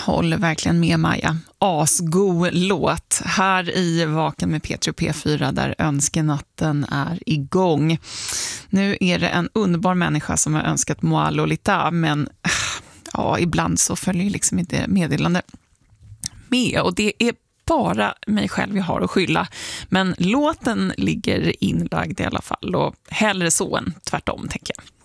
håller verkligen med Maja. Asgod låt här i Vaken med Petri och P4 där önskenatten är igång. Nu är det en underbar människa som har önskat Moi Lolita, men ja, ibland så följer liksom inte meddelande med och det är bara mig själv jag har att skylla. Men låten ligger inlagd i alla fall och hellre så än tvärtom, tänker jag.